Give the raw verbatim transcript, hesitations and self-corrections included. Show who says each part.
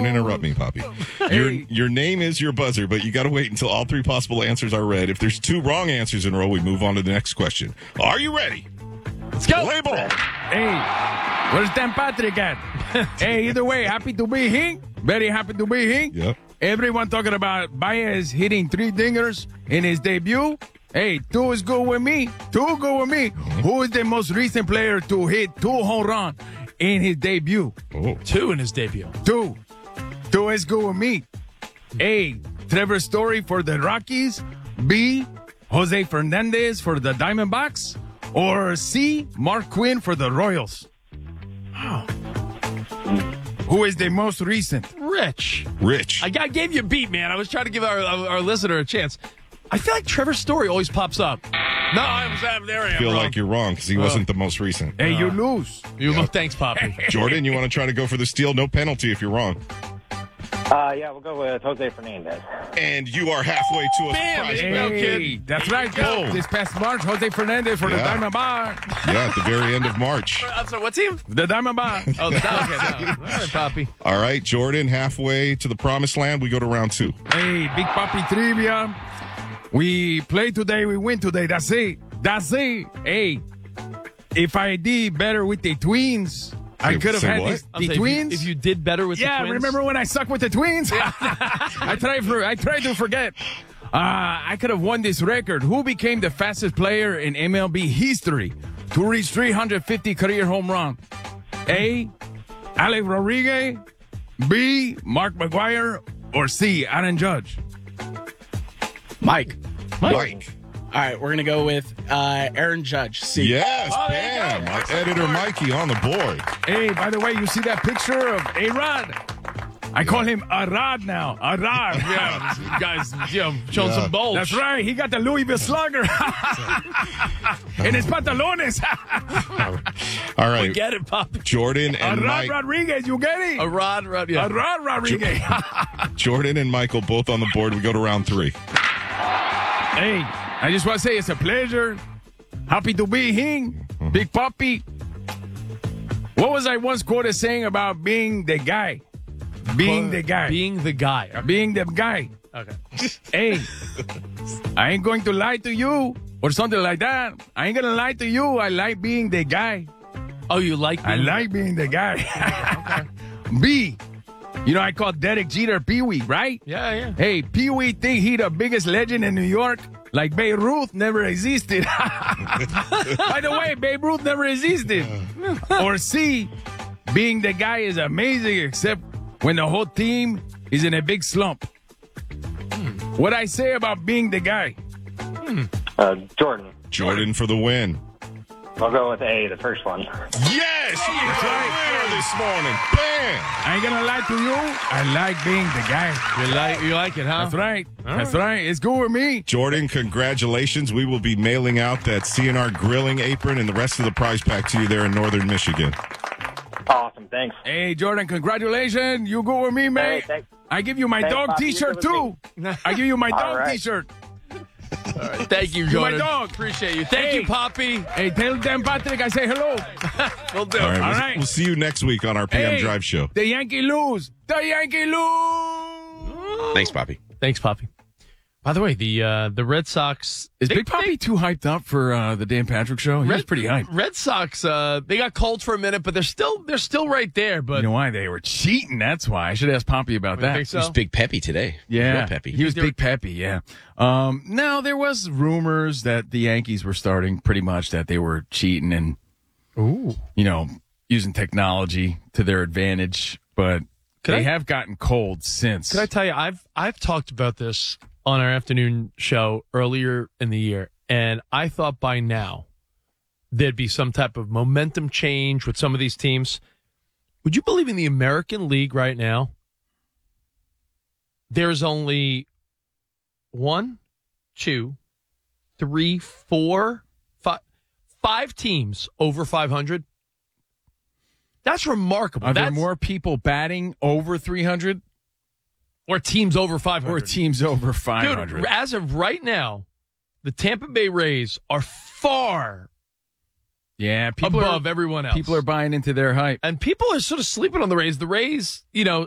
Speaker 1: Don't interrupt me, Poppy. Your your name is your buzzer, but you got to wait until all three possible answers are read. If there's two wrong answers in a row, we move on to the next question. Are you ready?
Speaker 2: Let's go.
Speaker 1: Play ball.
Speaker 3: Hey, where's Dan Patrick at? Hey, either way, happy to be here. Very happy to be here.
Speaker 1: Yep.
Speaker 3: Everyone talking about Baez hitting three dingers in his debut. Hey, two is good with me. Two good with me. Mm-hmm. Who is the most recent player to hit two home runs in his debut?
Speaker 1: Oh.
Speaker 2: Two in his debut.
Speaker 3: Two. Two is good with me. A, Trevor Story for the Rockies. B, Jose Fernandez for the Diamondbacks. Or C, Mark Quinn for the Royals. Wow. Who is the most recent?
Speaker 2: Rich.
Speaker 1: Rich.
Speaker 2: I, I gave you a beat, man. I was trying to give our, our, our listener a chance. I feel like Trevor Story always pops up. No, I was uh, there. I
Speaker 1: I feel
Speaker 2: wrong.
Speaker 1: like you're wrong because he
Speaker 2: Oh.
Speaker 1: wasn't the most recent.
Speaker 3: Hey, you lose.
Speaker 2: You Thanks, Poppy.
Speaker 1: Jordan, you want to try to go for the steal? No penalty if you're wrong.
Speaker 4: Uh, yeah, we'll go with Jose Fernandez.
Speaker 1: And you are halfway to a
Speaker 2: Bam,
Speaker 1: surprise.
Speaker 2: there you
Speaker 1: bet.
Speaker 2: go,
Speaker 3: Hey,
Speaker 2: kid.
Speaker 3: that's right.
Speaker 1: go.
Speaker 3: This past March, Jose Fernandez for
Speaker 1: Yeah.
Speaker 3: the Diamondbacks.
Speaker 1: Yeah, at the very end of March.
Speaker 2: I'm sorry, what team?
Speaker 3: The Diamondbacks.
Speaker 2: Oh, the okay, no. All right, Poppy.
Speaker 1: All right, Jordan, halfway to the promised land. We go to round two.
Speaker 3: Hey, Big Papi Trivia. We play today, we win today. That's it. That's it. Hey, if I did better with the Twins, I
Speaker 1: Say-
Speaker 3: could have
Speaker 1: say
Speaker 3: had
Speaker 1: what?
Speaker 3: this,
Speaker 2: I'm
Speaker 3: the
Speaker 2: saying,
Speaker 3: Twins.
Speaker 2: If you, if you did better with
Speaker 3: yeah,
Speaker 2: the Twins.
Speaker 3: remember when I sucked with the Twins? I tried for I tried to forget. Uh, I could have won this record. Who became the fastest player in M L B history to reach three hundred fifty career home run? A, Alex Rodriguez. B, Mark McGwire. Or C, Aaron Judge.
Speaker 5: Mike.
Speaker 1: Mike.
Speaker 5: All right, we're going to go with uh, Aaron Judge. C.
Speaker 1: Yes,
Speaker 2: Oh, there you
Speaker 1: bam.
Speaker 2: go.
Speaker 1: Our editor Mikey on the board.
Speaker 3: Hey, by the way, you see that picture of A-Rod? I call him Arad now. Arad.
Speaker 2: Yeah, this guy's you know, showing
Speaker 1: Yeah.
Speaker 2: some bulge.
Speaker 3: That's right. He got the Louisville Slugger. In his pantalones.
Speaker 1: All right,
Speaker 2: Get it, Poppy.
Speaker 1: Jordan and
Speaker 3: Arad
Speaker 1: Mike.
Speaker 3: Rodriguez, you get it?
Speaker 2: A rod, rod, yeah.
Speaker 3: Arad Rodriguez.
Speaker 1: Jordan and Michael both on the board. We go to round three.
Speaker 3: Hey, I just want to say it's a pleasure. Happy to be here. Big Papi. What was I once quoted saying about being the guy? Being the guy.
Speaker 2: Being the guy.
Speaker 3: Being the guy.
Speaker 2: Okay.
Speaker 3: Hey, I ain't going to lie to you or something like that. I ain't going to lie to you. I like being the guy.
Speaker 2: Oh, you like
Speaker 3: I
Speaker 2: being
Speaker 3: like being the guy. B, you know, I call Derek Jeter Pee-wee, right?
Speaker 2: Yeah, yeah.
Speaker 3: Hey, Pee-wee think he the biggest legend in New York? Like Babe Ruth never existed. By the way, Babe Ruth never existed. Or C, being the guy is amazing except when the whole team is in a big slump. What I say about being the guy?
Speaker 4: Uh, Jordan.
Speaker 1: Jordan for the win.
Speaker 4: I'll go with A, the first one.
Speaker 1: Yes, he's a winner this morning. Bam.
Speaker 3: I ain't gonna lie to you. I like being the guy.
Speaker 2: You like, you like it, huh?
Speaker 3: That's right. That's right. It's good with me.
Speaker 1: Jordan, congratulations. We will be mailing out that C N R grilling apron and the rest of the prize pack to you there in northern Michigan.
Speaker 4: Awesome, thanks.
Speaker 3: Hey, Jordan, congratulations. You go with me, mate.
Speaker 4: Hey, thanks.
Speaker 3: I give you my
Speaker 4: Thanks,
Speaker 3: dog
Speaker 4: Poppy. You
Speaker 3: t-shirt,
Speaker 4: go with
Speaker 3: too. I give you my
Speaker 4: All
Speaker 3: dog
Speaker 4: right.
Speaker 3: t-shirt.
Speaker 2: Thank you,
Speaker 3: my
Speaker 2: Jordan.
Speaker 3: dog.
Speaker 2: Appreciate you. Thank
Speaker 3: Hey.
Speaker 2: you, Poppy.
Speaker 3: Hey, tell Dan Patrick I say hello.
Speaker 2: We'll do.
Speaker 1: All right,
Speaker 3: All
Speaker 1: we'll,
Speaker 3: right.
Speaker 1: we'll see you next week on our P M
Speaker 3: Hey,
Speaker 1: Drive show.
Speaker 3: The Yankee lose. The Yankee lose.
Speaker 5: Thanks, Poppy.
Speaker 2: Thanks, Poppy. By the way, the uh, the Red Sox
Speaker 3: Is
Speaker 2: they-
Speaker 3: Big Papi
Speaker 2: they-
Speaker 3: too hyped up for uh, the Dan Patrick show? He was pretty hyped.
Speaker 2: Red Sox, uh, they got cold for a minute, but they're still they're still right there. But
Speaker 3: You know why? They were cheating. That's why. I should ask Poppy about
Speaker 2: You
Speaker 3: that.
Speaker 2: think so?
Speaker 5: He's Big Peppy today.
Speaker 3: Yeah,
Speaker 5: Real Peppy.
Speaker 3: he was
Speaker 2: They were-
Speaker 3: Big Peppy. Yeah. Um, now there was rumors that the Yankees were starting pretty much that they were cheating and,
Speaker 2: Ooh.
Speaker 3: you know, using technology to their advantage, but
Speaker 2: Could
Speaker 3: they
Speaker 2: I-
Speaker 3: have gotten cold since.
Speaker 2: Can I tell you, I've I've talked about this on our afternoon show earlier in the year, and I thought by now there'd be some type of momentum change with some of these teams. Would you believe in the American League right now? There's only one, two, three, four, five, five teams over five hundred. That's remarkable.
Speaker 3: Are there
Speaker 2: That's,
Speaker 3: more people batting over three hundred
Speaker 2: or teams over five hundred?
Speaker 3: or teams over five hundred?
Speaker 2: Dude, as of right now, the Tampa Bay Rays are far
Speaker 3: Yeah, people
Speaker 2: above
Speaker 3: are,
Speaker 2: everyone else.
Speaker 3: people are buying into their hype.
Speaker 2: and people are sort of sleeping on the Rays. The Rays, you know,